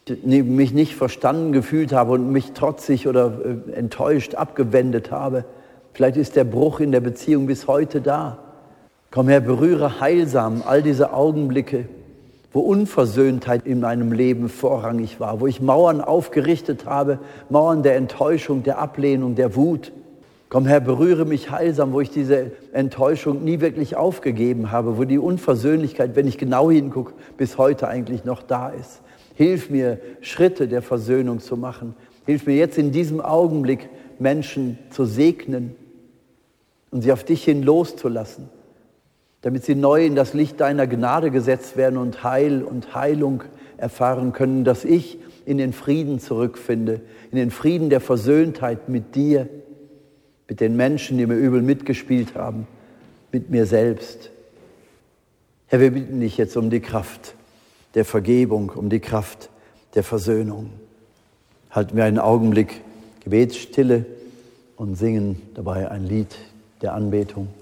mich nicht verstanden gefühlt habe und mich trotzig oder enttäuscht abgewendet habe. Vielleicht ist der Bruch in der Beziehung bis heute da. Komm Herr, berühre heilsam all diese Augenblicke, wo Unversöhntheit in meinem Leben vorrangig war, wo ich Mauern aufgerichtet habe, Mauern der Enttäuschung, der Ablehnung, der Wut. Komm Herr, berühre mich heilsam, wo ich diese Enttäuschung nie wirklich aufgegeben habe, wo die Unversöhnlichkeit, wenn ich genau hingucke, bis heute eigentlich noch da ist. Hilf mir, Schritte der Versöhnung zu machen. Hilf mir jetzt in diesem Augenblick, Menschen zu segnen und sie auf dich hin loszulassen, damit sie neu in das Licht deiner Gnade gesetzt werden und Heil und Heilung erfahren können, dass ich in den Frieden zurückfinde, in den Frieden der Versöhntheit mit dir, mit den Menschen, die mir übel mitgespielt haben, mit mir selbst. Herr, wir bitten dich jetzt um die Kraft der Vergebung, um die Kraft der Versöhnung. Halten wir einen Augenblick Gebetsstille und singen dabei ein Lied der Anbetung.